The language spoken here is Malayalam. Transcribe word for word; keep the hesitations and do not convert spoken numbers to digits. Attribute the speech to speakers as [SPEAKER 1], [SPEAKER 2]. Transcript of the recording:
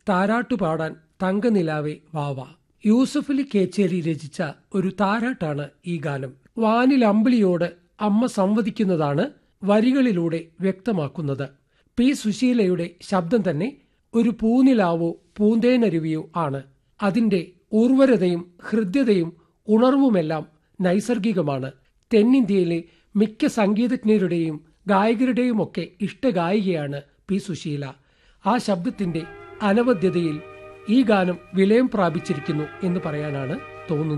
[SPEAKER 1] താരാട്ടുപാടാൻ തങ്കനിലാവേ വാവ. യൂസഫലി കേച്ചേരി രചിച്ച ഒരു താരാട്ടാണ് ഈ ഗാനം. വാനിൽ അമ്പിളിയോട് അമ്മ സംവദിക്കുന്നതാണ് വരികളിലൂടെ വ്യക്തമാക്കുന്നത്. പി സുശീലയുടെ ശബ്ദം തന്നെ ഒരു പൂനിലാവോ പൂന്തേനരുവിയോ ആണ്. അതിന്റെ ഉർവരതയും ഹൃദ്യതയും ഉണർവുമെല്ലാം നൈസർഗികമാണ്. തെന്നിന്ത്യയിലെ മിക്ക സംഗീതജ്ഞരുടെയും ഗായകരുടെയുമൊക്കെ ഇഷ്ടഗായികയാണ് പി സുശീല. ആ ശബ്ദത്തിന്റെ അനവദ്യതയിൽ ഈ ഗാനം വിലയം പ്രാപിച്ചിരിക്കുന്നു എന്ന് പറയാനാണ് തോന്നുന്നത്.